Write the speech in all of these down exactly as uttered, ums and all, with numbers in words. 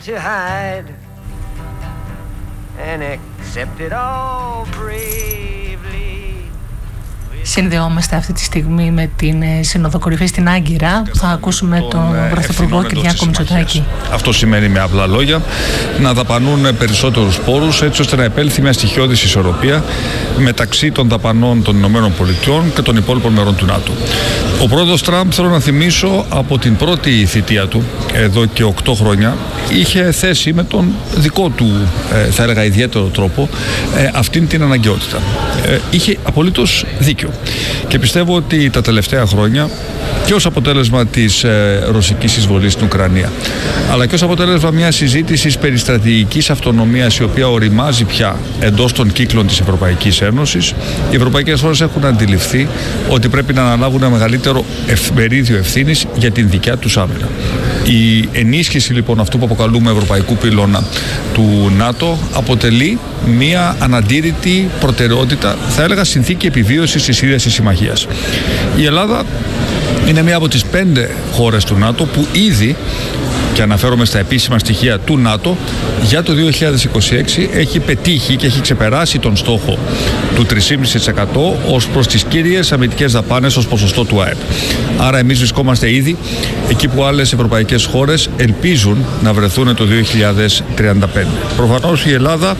to hide and accept it all bravely. Συνδεόμαστε αυτή τη στιγμή με την Σύνοδο Κορυφής στην Άγκυρα. Θα ακούσουμε τον, τον Πρωθυπουργό Κυριάκο Μητσοτάκη. Αυτό σημαίνει με απλά λόγια να δαπανούν περισσότερους πόρους έτσι ώστε να επέλθει μια στοιχειώδης ισορροπία μεταξύ των δαπανών των ΗΠΑ και των υπόλοιπων μερών του ΝΑΤΟ. Ο πρόεδρος Τραμπ, θέλω να θυμίσω, από την πρώτη θητεία του, εδώ και οκτώ χρόνια, είχε θέσει με τον δικό του, θα έλεγα, ιδιαίτερο τρόπο αυτήν την αναγκαιότητα. Είχε απολύτως δίκιο. Και πιστεύω ότι τα τελευταία χρόνια και ως αποτέλεσμα της ε, ρωσικής εισβολής στην Ουκρανία, αλλά και ως αποτέλεσμα μιας συζήτησης περί στρατηγικής αυτονομίας η οποία οριμάζει πια εντός των κύκλων της Ευρωπαϊκής Ένωσης, οι ευρωπαϊκές χώρες έχουν αντιληφθεί ότι πρέπει να αναλάβουν ένα μεγαλύτερο μερίδιο ευθύνης για την δικιά τους άμυνα. Η ενίσχυση λοιπόν αυτού που αποκαλούμε ευρωπαϊκού πυλώνα του ΝΑΤΟ αποτελεί μια αναντήρητη προτεραιότητα, θα έλεγα συνθήκη επιβίωσης της ίδιας της συμμαχίας. Η Ελλάδα είναι μία από τις πέντε χώρες του ΝΑΤΟ που ήδη, και αναφέρομαι στα επίσημα στοιχεία του ΝΑΤΟ, για το δύο χιλιάδες είκοσι έξι έχει πετύχει και έχει ξεπεράσει τον στόχο του τρία κόμμα πέντε τοις εκατό ως προς τις κύριες αμυντικές δαπάνες ως ποσοστό του ΑΕΠ. Άρα εμείς βρισκόμαστε ήδη εκεί που άλλες ευρωπαϊκές χώρες ελπίζουν να βρεθούν το δύο χιλιάδες τριάντα πέντε. Προφανώς η Ελλάδα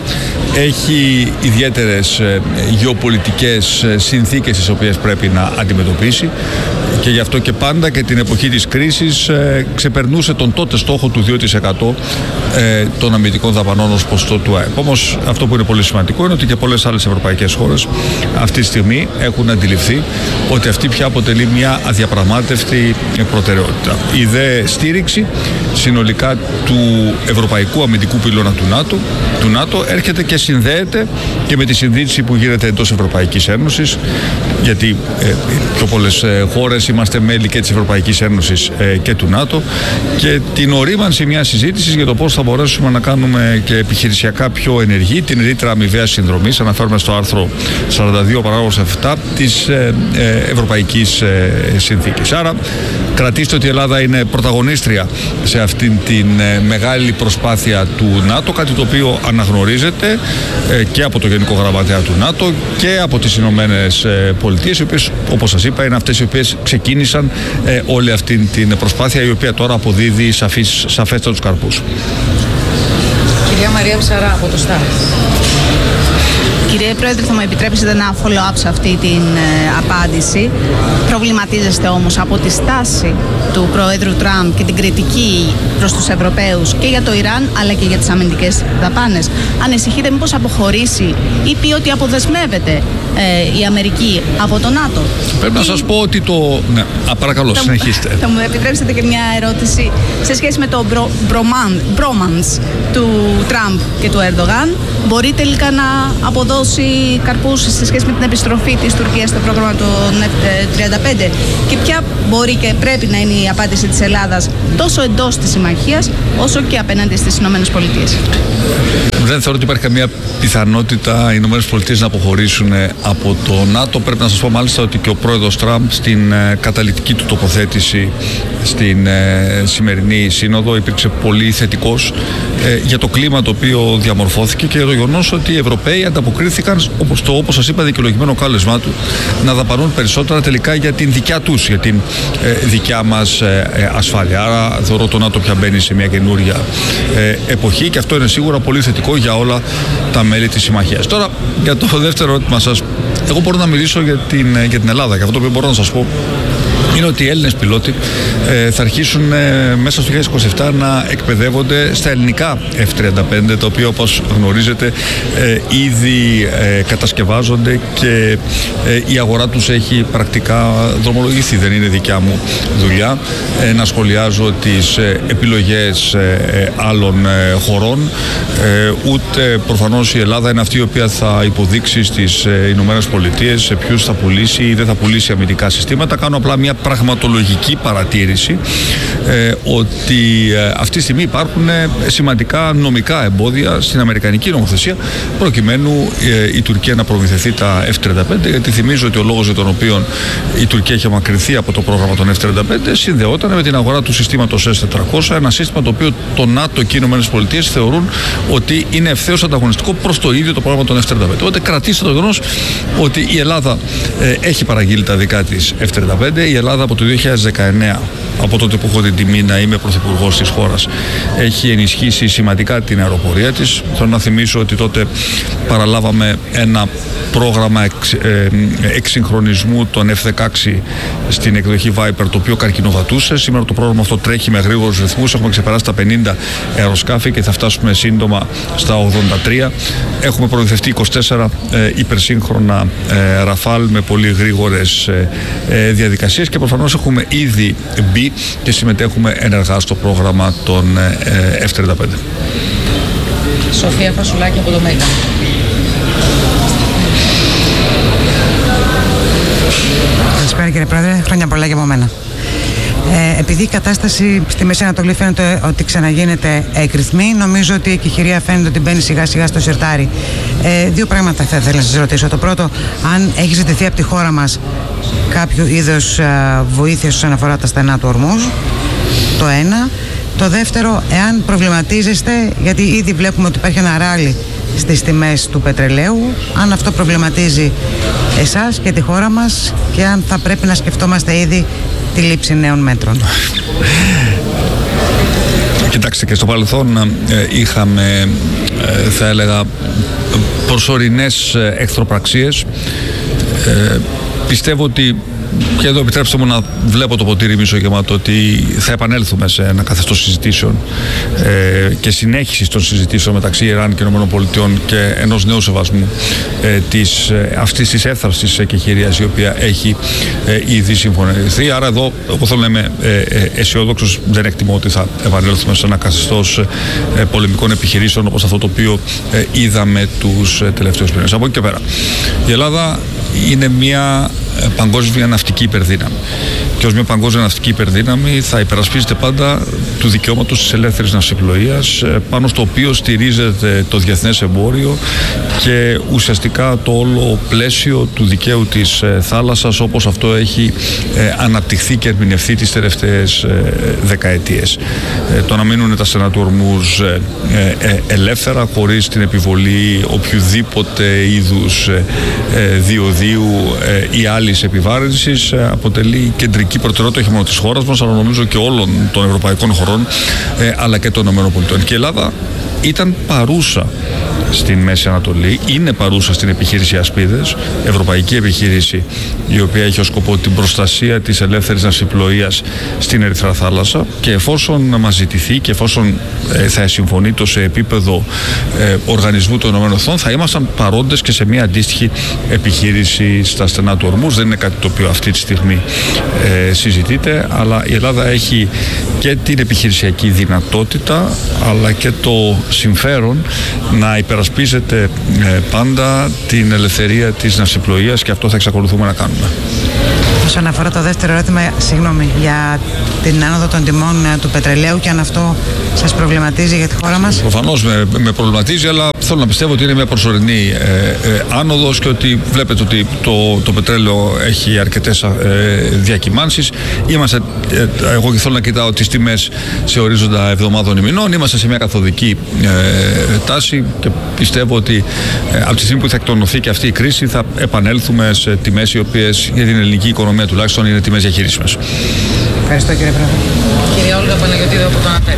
έχει ιδιαίτερες γεωπολιτικές συνθήκες τις οποίες πρέπει να αντιμετωπίσει και γι' αυτό και πάντα και την εποχή της κρίσης ε, ξεπερνούσε τον τότε στόχο του δύο τοις εκατό ε, των αμυντικών δαπανών ως ποσοστό του ΑΕΠ. Όμως αυτό που είναι πολύ σημαντικό είναι ότι και πολλές άλλες ευρωπαϊκές χώρες αυτή τη στιγμή έχουν αντιληφθεί ότι αυτή πια αποτελεί μια αδιαπραγμάτευτη προτεραιότητα. Η δε στήριξη συνολικά του ευρωπαϊκού αμυντικού πυλώνα του ΝΑΤΟ, του ΝΑΤΟ έρχεται και συνδέεται και με τη συνδύση που γίνεται εντός Ευρωπαϊκής Ένωσης, γιατί ε, πιο πολλές ε, χώρες είμαστε μέλη και της Ευρωπαϊκής Ένωσης ε, και του ΝΑΤΟ, και την ορίμανση μιας συζήτησης για το πώς θα μπορέσουμε να κάνουμε και επιχειρησιακά πιο ενεργή την ρήτρα αμοιβαίας συνδρομής, αναφέρουμε στο άρθρο σαράντα δύο παράγραφος επτά της ε, ε, Ευρωπαϊκής ε, Συνθήκης. Άρα κρατήστε ότι η Ελλάδα είναι πρωταγωνίστρια σε αυτήν την ε, μεγάλη προσπάθεια του ΝΑΤΟ, κάτι το οποίο αναγνωρίζεται ε, και από το Γενικό Γραμματέα του ΝΑΤΟ και από τις Ηνωμένες Πολιτείες, οι οποίες, όπως σας είπα, είναι αυτές οι οποίες ξεκίνησαν ε, όλη αυτή την προσπάθεια, η οποία τώρα αποδίδει σαφείς, σαφέστατους καρπούς. Κυρία Μαρία Ψαρά από το ΣΤΑΡ. Κύριε Πρόεδρε, θα μου επιτρέψετε ένα follow-up σε αυτή την ε, απάντηση. Προβληματίζεστε όμως από τη στάση του Πρόεδρου Τραμπ και την κριτική προς τους Ευρωπαίους και για το Ιράν αλλά και για τις αμυντικές δαπάνες. Ανησυχείτε μήπως αποχωρήσει ή πει ότι αποδεσμεύεται ε, η Αμερική από το ΝΑΤΟ? Πρέπει ή... να σας πω ότι το... Ναι, α, παρακαλώ, θα συνεχίστε. Θα μου επιτρέψετε και μια ερώτηση σε σχέση με το bromance του Τραμπ και του Ερντογάν. Μπορεί τελικά να αποδώσει καρπούς σε σχέση με την επιστροφή της Τουρκίας στο πρόγραμμα του τριάντα πέντε, και ποια μπορεί και πρέπει να είναι η απάντηση της Ελλάδας τόσο εντός της συμμαχίας όσο και απέναντι στις Ηνωμένες Πολιτείες? Δεν θεωρώ ότι υπάρχει καμία πιθανότητα οι Ηνωμένες Πολιτείες να αποχωρήσουν από το ΝΑΤΟ. Πρέπει να σας πω μάλιστα ότι και ο πρόεδρος Τραμπ στην καταλυτική του τοποθέτηση στην ε, σημερινή σύνοδο υπήρξε πολύ θετικός ε, για το κλίμα το οποίο διαμορφώθηκε και για το γεγονός ότι οι Ευρωπαίοι ανταποκρίθηκαν, όπως το όπως σας είπα δικαιολογημένο κάλεσμά του, να δαπανούν περισσότερα τελικά για την δικιά τους, για την ε, δικιά μας ε, ε, ασφάλεια. Άρα θεωρώ το ΝΑΤΟ πια μπαίνει σε μια καινούρια ε, εποχή και αυτό είναι σίγουρα πολύ θετικό για όλα τα μέλη της συμμαχίας. Τώρα για το δεύτερο ερώτημα σας, εγώ μπορώ να μιλήσω για την, για την Ελλάδα και αυτό που μπορώ να σας πω είναι ότι οι Έλληνες πιλότοι ε, θα αρχίσουν ε, μέσα στο δύο χιλιάδες είκοσι επτά να εκπαιδεύονται στα ελληνικά εφ τριάντα πέντε, τα οποία όπως γνωρίζετε ε, ήδη ε, κατασκευάζονται και ε, η αγορά τους έχει πρακτικά δρομολογηθεί. Δεν είναι δικιά μου δουλειά ε, να σχολιάζω τις ε, επιλογές ε, άλλων ε, χωρών, ε, ούτε προφανώς η Ελλάδα είναι αυτή η οποία θα υποδείξει στις ε, Ηνωμένες Πολιτείες σε ποιους θα πουλήσει ή δεν θα πουλήσει αμυντικά συστήματα. Κάνω απλά μια μια πραγματολογική παρατήρηση ε, ότι ε, αυτή τη στιγμή υπάρχουν σημαντικά νομικά εμπόδια στην αμερικανική νομοθεσία προκειμένου ε, η Τουρκία να προμηθευτεί τα εφ τριάντα πέντε, γιατί θυμίζω ότι ο λόγος για τον οποίο η Τουρκία έχει απομακρυνθεί από το πρόγραμμα των εφ τριάντα πέντε συνδεόταν με την αγορά του συστήματος ες τετρακόσια, ένα σύστημα το οποίο το ΝΑΤΟ και οι ΗΠΑ θεωρούν ότι είναι ευθέως ανταγωνιστικό προς το ίδιο το πρόγραμμα των εφ τριάντα πέντε. Οπότε κρατήστε το γεγονός ότι η Ελλάδα ε, έχει παραγγείλει τα δικά της εφ τριάντα πέντε. Η Ελλάδα από το δύο χιλιάδες δεκαεννέα, από τότε που έχω την τιμή να είμαι πρωθυπουργός της χώρας, έχει ενισχύσει σημαντικά την αεροπορία της. Θέλω να θυμίσω ότι τότε παραλάβαμε ένα πρόγραμμα εξ, ε, εξυγχρονισμού των εφ δεκαέξι στην εκδοχή Viper, το οποίο καρκινοβατούσε. Σήμερα το πρόγραμμα αυτό τρέχει με γρήγορους ρυθμούς. Έχουμε ξεπεράσει τα πενήντα αεροσκάφη και θα φτάσουμε σύντομα στα ογδόντα τρία. Έχουμε προμηθευτεί είκοσι τέσσερα ε, υπερσύγχρονα ε, Ραφάλ με πολύ γρήγορες ε, ε, διαδικασίες και προφανώς έχουμε ήδη μπει και συμμετέχουμε ενεργά στο πρόγραμμα των ε, εφ τριάντα πέντε. Σοφία Φασουλάκη από το Μέγκα. Καλησπέρα κύριε Πρόεδρε, χρόνια πολλά και από μένα. Ε, επειδή η κατάσταση στη Μέση Ανατολή φαίνεται ότι ξαναγίνεται έκρηθμη, νομίζω ότι η εκεχηρία φαίνεται ότι μπαίνει σιγά σιγά στο σιρτάρι. Ε, δύο πράγματα θα ήθελα να σας ρωτήσω. Το πρώτο, αν έχει ζητηθεί από τη χώρα μας κάποιο είδος α, βοήθειας όσον αφορά τα στενά του Ορμούζ, το ένα. Το δεύτερο, εάν προβληματίζεστε, γιατί ήδη βλέπουμε ότι υπάρχει ένα ράλι στις τιμές του πετρελαίου, αν αυτό προβληματίζει εσάς και τη χώρα μας και αν θα πρέπει να σκεφτόμαστε ήδη τη λήψη νέων μέτρων. Κοιτάξτε, και στο παρελθόν ε, είχαμε, ε, θα έλεγα, προσωρινές εχθροπραξίες. Ε, πιστεύω ότι, και εδώ επιτρέψτε μου να βλέπω το ποτήρι μισογεμάτο, ότι θα επανέλθουμε σε ένα καθεστώς συζητήσεων ε, και συνέχισης των συζητήσεων μεταξύ Ιράν και ΗΠΑ και ενός νέου σεβασμού ε, της, ε, αυτής της έφθαρσης εκεχηρίας η οποία έχει ε, ήδη συμφωνηθεί. Άρα εδώ εγώ θέλω να είμαι ε, ε, αισιόδοξος, δεν εκτιμώ ότι θα επανέλθουμε σε ένα καθεστώς ε, πολεμικών επιχειρήσεων όπως αυτό το οποίο ε, είδαμε τους ε, τελευταίους μήνες. Από εκεί και πέρα, η Ελλάδα είναι μια παγκόσμια ναυτική υπερδύναμη. Και ως μια παγκόσμια ναυτική υπερδύναμη θα υπερασπίζεται πάντα του δικαιώματος της ελεύθερης ναυσιπλοείας, πάνω στο οποίο στηρίζεται το διεθνές εμπόριο και ουσιαστικά το όλο πλαίσιο του δικαίου της θάλασσας όπως αυτό έχει αναπτυχθεί και ερμηνευθεί τις τελευταίες δεκαετίες. Το να μείνουν τα στενά του Ορμούζ ελεύθερα, χωρίς την επιβολή οποιοδήποτε είδους διοδίου ή άλλης επιβάρυνσης, αποτελεί κεντρική προτεραιότητα όχι μόνο της χώρας μας, αλλά νομίζω και όλων των ευρωπαϊκών χωρών, αλλά και των ΗΠΑ. Και η Ελλάδα ήταν παρούσα στην Μέση Ανατολή, είναι παρούσα στην επιχείρηση Ασπίδες, ευρωπαϊκή επιχείρηση η οποία έχει ως σκοπό την προστασία της ελεύθερης ναυσιπλοείας στην Ερυθρά Θάλασσα, και εφόσον μας ζητηθεί και εφόσον ε, θα συμφωνεί το σε επίπεδο ε, οργανισμού των ΗΠΑ, θα ήμασταν παρόντες και σε μια αντίστοιχη επιχείρηση στα στενά του Ορμούζ. Δεν είναι κάτι το οποίο αυτή τη στιγμή ε, συζητείται, αλλά η Ελλάδα έχει και την επιχειρησιακή δυνατότητα αλλά και το συμφέρον να υπερασπίζεται ε, πάντα την ελευθερία της ναυσιπλοείας, και αυτό θα εξακολουθούμε να κάνουμε. Όσον αφορά το δεύτερο ερώτημα, συγγνώμη, για την άνοδο των τιμών του πετρελαίου και αν αυτό σας προβληματίζει για τη χώρα μας. Προφανώς με, με προβληματίζει, αλλά θέλω να πιστεύω ότι είναι μια προσωρινή ε, ε, άνοδος και ότι βλέπετε ότι το, το πετρέλαιο έχει αρκετές ε, διακυμάνσεις. Είμαστε, ε, εγώ θέλω να κοιτάω τις τιμές σε ορίζοντα εβδομάδων ή μηνών. Είμαστε σε μια καθοδική ε, τάση και πιστεύω ότι ε, από τη στιγμή που θα εκτονωθεί και αυτή η κρίση θα επανέλθουμε σε τιμές οι οποίες για την ελληνική οικονομία τουλάχιστον είναι τιμές διαχειρίσιμες. Ευχαριστώ κύριε Πρόεδρε. Κύριε Όλγα Παναγιωτίδου από το ΑΝΑΤΕΛ.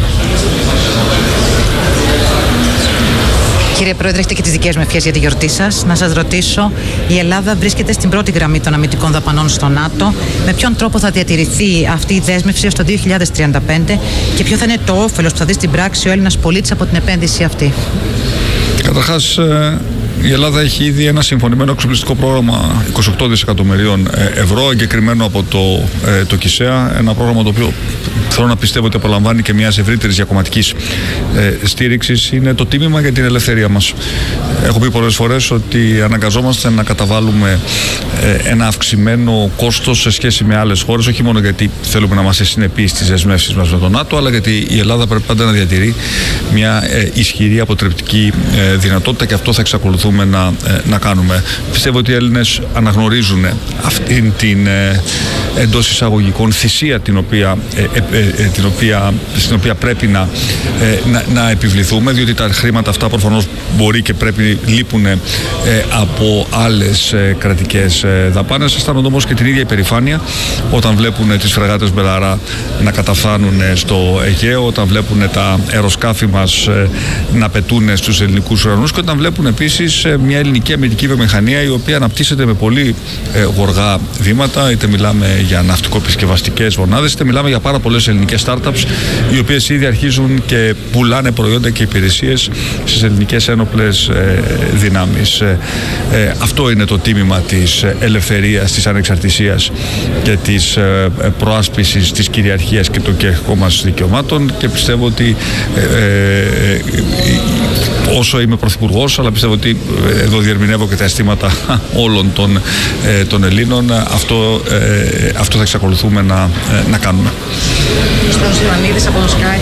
Κύριε Πρόεδρε, έχετε και τις δικές μου ευχές για τη γιορτή σας. Να σας ρωτήσω, η Ελλάδα βρίσκεται στην πρώτη γραμμή των αμυντικών δαπανών στο ΝΑΤΟ. Με ποιον τρόπο θα διατηρηθεί αυτή η δέσμευση έως το δύο χιλιάδες τριάντα πέντε και ποιο θα είναι το όφελος που θα δει στην πράξη ο Έλληνας πολίτης από την επένδυση αυτή? Καταρχάς, η Ελλάδα έχει ήδη ένα συμφωνημένο εξοπλιστικό πρόγραμμα είκοσι οκτώ δισεκατομμυρίων ευρώ, εγκεκριμένο από το, το ΚΙΣΕΑ, ένα πρόγραμμα το οποίο θέλω να πιστεύω ότι απολαμβάνει και μια ευρύτερη διακομματική ε, στήριξη, είναι το τίμημα για την ελευθερία μας. Έχω πει πολλές φορές ότι αναγκαζόμαστε να καταβάλουμε ε, ένα αυξημένο κόστος σε σχέση με άλλες χώρες, όχι μόνο γιατί θέλουμε να είμαστε συνεπείς στις δεσμεύσεις μας με τον ΝΑΤΟ, αλλά γιατί η Ελλάδα πρέπει πάντα να διατηρεί μια ε, ισχυρή αποτρεπτική ε, δυνατότητα, και αυτό θα εξακολουθούμε να, ε, να κάνουμε. Πιστεύω ότι οι Έλληνες αναγνωρίζουν αυτήν την ε, εντός εισαγωγικών θυσία την οποία, ε, ε, ε, την οποία, στην οποία πρέπει να, ε, να, να επιβληθούμε, διότι τα χρήματα αυτά προφανώς μπορεί και πρέπει λείπουν ε, από άλλες ε, κρατικές ε, δαπάνες. Αισθάνονται όμως και την ίδια υπερηφάνεια όταν βλέπουν τις φρεγάτες Μπελαρά να καταφθάνουν στο Αιγαίο, όταν βλέπουν τα αεροσκάφη μας ε, να πετούν στους ελληνικούς ουρανούς, και όταν βλέπουν επίσης ε, μια ελληνική αμυντική βιομηχανία η οποία αναπτύσσεται με πολύ ε, γοργά βήματα, είτε μιλάμε για ναυτικοπισκευαστικές μονάδες, είτε μιλάμε για πάρα πολλές ελληνικές startups οι οποίες ήδη αρχίζουν και πουλάνε προϊόντα και υπηρεσίες στις ελληνικές ένοπλες ε, δυνάμεις. Ε, ε, αυτό είναι το τίμημα της ελευθερίας, της ανεξαρτησίας και της ε, προάσπισης της κυριαρχίας και των κερδικών μας δικαιωμάτων, και πιστεύω ότι ε, ε, όσο είμαι πρωθυπουργός, αλλά πιστεύω ότι εδώ διερμηνεύω και τα αισθήματα όλων των, ε, των Ελλήνων, αυτό, ε, αυτό θα εξακολουθούμε να, ε, να κάνουμε. Στέλιος Ιωαννίδης από το Sky.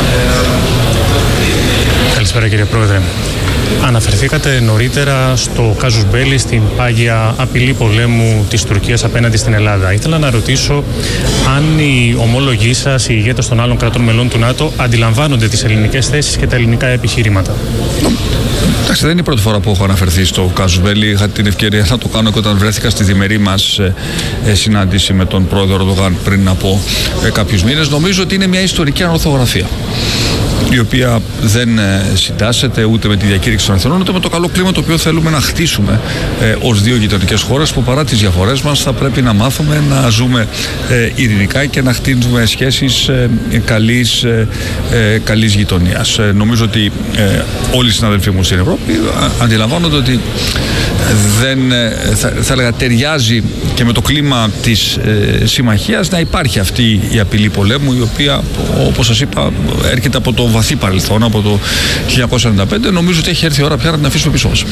Καλησπέρα κύριε Πρόεδρε. Αναφερθήκατε νωρίτερα στο κάζους μπέλι, στην πάγια απειλή πολέμου της Τουρκίας απέναντι στην Ελλάδα. Ήθελα να ρωτήσω αν οι ομόλογοι σας, οι ηγέτες των άλλων κρατών μελών του ΝΑΤΟ, αντιλαμβάνονται τις ελληνικές θέσεις και τα ελληνικά επιχειρήματα. Εντάξει, δεν είναι η πρώτη φορά που έχω αναφερθεί στο κάζους μπέλι. Είχα την ευκαιρία να το κάνω και όταν βρέθηκα στη διμερή μας ε, συνάντηση με τον πρόεδρο Ερντογάν πριν από ε, κάποιους μήνες. Νομίζω ότι είναι μια ιστορική ανορθογραφία, η οποία δεν συντάσσεται ούτε με τη διακήρυξη των Αθηνών, ούτε με το καλό κλίμα το οποίο θέλουμε να χτίσουμε ε, ως δύο γειτονικές χώρες που παρά τις διαφορές μας θα πρέπει να μάθουμε να ζούμε ε, ειρηνικά και να χτίσουμε σχέσεις ε, καλής, ε, ε, καλής γειτονίας. Ε, νομίζω ότι ε, όλοι οι συναδελφοί μου στην Ευρώπη α, αντιλαμβάνονται ότι δεν, ε, θα, θα έλεγα, ταιριάζει και με το κλίμα της ε, συμμαχίας να υπάρχει αυτή η απειλή πολέμου, η οποία, όπως σας είπα, έρχεται από το βαθύ παρελθόν, από το χίλια εννιακόσια ενενήντα πέντε. Νομίζω ότι έχει έρθει η ώρα πια να την αφήσουμε πίσω μας.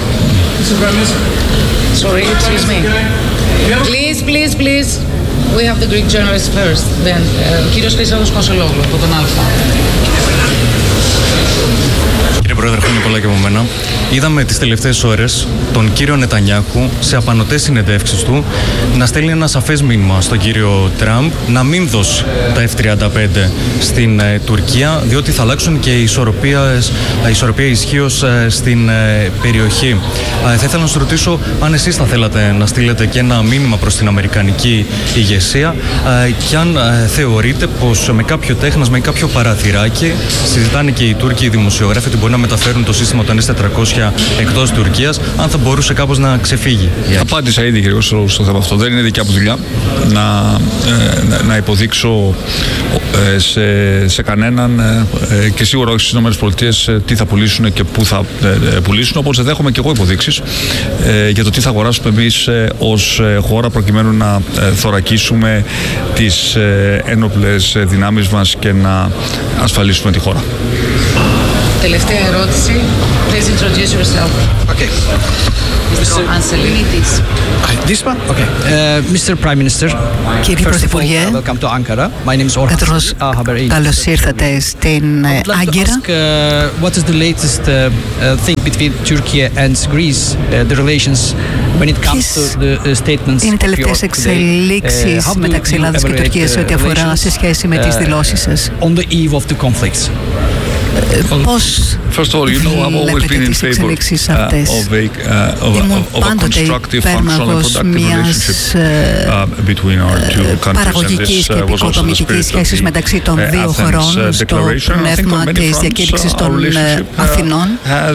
Sorry, excuse me. Please, please, please. We have the Greek journalist first. Then, uh, κύριος Χρυσάδος Κονσολόγλου από τον Αλφα. Κύριε Πρόεδρε, χρόνια πολλά και από μένα. Είδαμε τις τελευταίες ώρες τον κύριο Νετανιάχου σε απανωτές συνεντεύξεις του να στέλνει ένα σαφές μήνυμα στον κύριο Τραμπ να μην δώσει τα εφ τριάντα πέντε στην ε, Τουρκία, διότι θα αλλάξουν και η ισορροπία, η ισορροπία ισχύως ε, στην ε, περιοχή. Ε, θα ήθελα να σας ρωτήσω αν εσείς θα θέλατε να στείλετε και ένα μήνυμα προς την αμερικανική ηγεσία ε, και αν ε, θεωρείτε πως με κάποιο τέχνασμα ή κάποιο παραθυράκι συζητάνε και οι Τούρκοι δημοσιογράφοι ότι μπορεί να μεταφέρουν το σύστημα των ες τετρακόσια εκτός Τουρκίας, αν θα μπορούσε κάπως να ξεφύγει. Απάντησα ήδη και εγώ στο, στο θέμα αυτό. Δεν είναι δικιά μου δουλειά να, ε, να, να υποδείξω ε, σε, σε κανέναν ε, και σίγουρα όχι στις ΗΠΑ ε, τι θα πουλήσουν και πού θα ε, πουλήσουν. Όπως δέχομαι και εγώ υποδείξεις ε, για το τι θα αγοράσουμε εμείς ε, ως ε, χώρα προκειμένου να ε, θωρακίσουμε τις ε, ένοπλες δυνάμεις μας και να ασφαλίσουμε τη χώρα. Τελευταία ερώτηση. Please introduce yourself. Okay. Mr. Anselinitis. This one? Okay. Uh, Mister Prime Minister. Κύριε Πρωθυπουργέ, welcome to Ankara. My name is Orhan. Καταρχώς, καλώς ήρθατε στην Άγκυρα. What is the latest uh, thing between Turkey and Greece, uh, the relations when it comes to the statements? Είναι τελευταίες εξελίξεις μεταξύ Ελλάδας και Τουρκίας σε ό,τι αφορά σε σχέση με τις δηλώσεις σας. On the eve of the conflicts. Πώς βλέπετε τις εξελίξεις αυτές? Ήμουν πάντοτε υπέρμαχος μιας παραγωγικής και επικοδομητικής σχέσης μεταξύ των δύο χωρών στο πνεύμα της διακήρυξης των Αθηνών.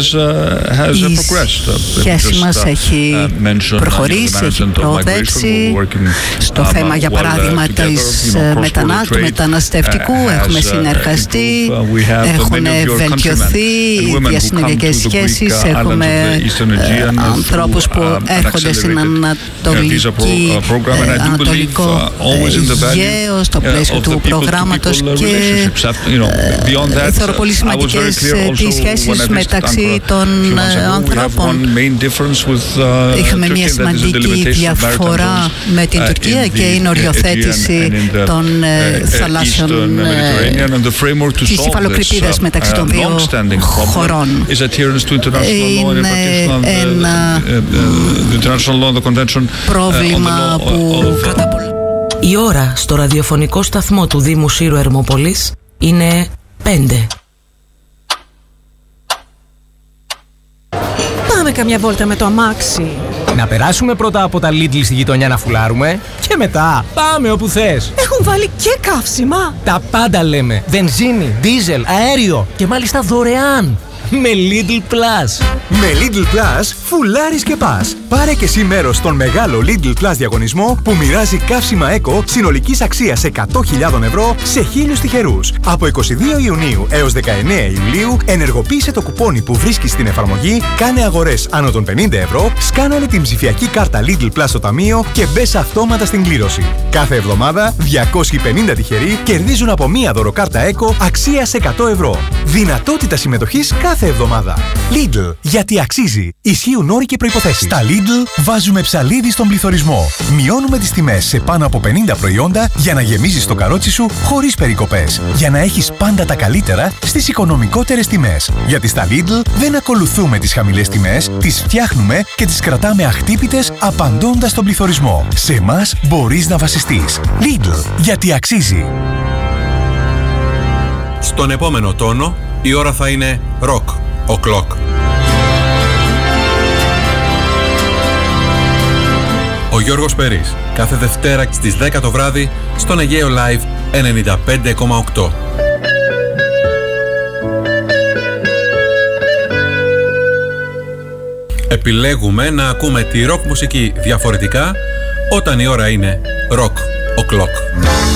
Η σχέση μας έχει προχωρήσει, έχει προοδεύσει στο θέμα, για παράδειγμα, του μεταναστευτικού. Έχουμε συνεργαστεί, έχουν βελτιωθεί οι διασυνοριακές σχέσεις. Έχουμε ανθρώπους που έρχονται στην Ανατολική, Ανατολικό Αιγαίο στο πλαίσιο του προγράμματος και θεωρώ πολύ σημαντικές τις σχέσεις μεταξύ των ανθρώπων. Είχαμε μια σημαντική διαφορά με την Τουρκία και είναι οριοθέτηση των θαλάσσιων της υφαλοκρηπίδας μεταξύ των δύο χωρών. Είναι ένα πρόβλημα που κρατά πολύ. Η ώρα στο ραδιοφωνικό σταθμό του Δήμου Σύρου Ερμόπολης είναι πέντε. Πάμε καμιά βόλτα με το αμάξι. Να περάσουμε πρώτα από τα Lidl στη γειτονιά να φουλάρουμε και μετά πάμε όπου θες. Έχουν βάλει και καύσιμα. Τα πάντα λέμε. Βενζίνη, δίζελ, αέριο και μάλιστα δωρεάν. Με Lidl Plus. Με Lidl Plus φουλάρεις και πας. Πάρε και εσύ μέρος στον μεγάλο Lidl Plus διαγωνισμό που μοιράζει καύσιμα Eco συνολικής αξίας εκατό χιλιάδες ευρώ σε χίλιους τυχερούς. Από είκοσι δύο Ιουνίου έως δεκαεννέα Ιουλίου ενεργοποίησε το κουπόνι που βρίσκεις στην εφαρμογή, κάνε αγορές άνω των πενήντα ευρώ, σκάναρε την ψηφιακή κάρτα Lidl Plus στο ταμείο και μπες αυτόματα στην κλήρωση. Κάθε εβδομάδα διακόσιοι πενήντα τυχεροί κερδίζουν από μία δωροκάρτα Eco αξίας εκατό ευρώ. Δυνατότητα συμμετοχής κάθε εβδομάδα. Lidl, γιατί αξίζει. Ισχύουν όροι και προϋποθέσεις. Στα Lidl βάζουμε ψαλίδι στον πληθωρισμό. Μειώνουμε τις τιμές σε πάνω από πενήντα προϊόντα για να γεμίζεις το καρότσι σου χωρίς περικοπές. Για να έχεις πάντα τα καλύτερα στις οικονομικότερες τιμές. Γιατί στα Lidl δεν ακολουθούμε τις χαμηλές τιμές, τις φτιάχνουμε και τις κρατάμε αχτύπητες απαντώντας τον πληθωρισμό. Σε εμάς μπορείς να βασιστείς. Lidl, γιατί αξίζει. Στον επόμενο τόνο η ώρα θα είναι rock o'clock. Ο Γιώργος Περής, κάθε Δευτέρα στις δέκα το βράδυ στον Αιγαίο Live ενενήντα πέντε κόμμα οκτώ. Επιλέγουμε να ακούμε τη rock μουσική διαφορετικά όταν η ώρα είναι rock o'clock.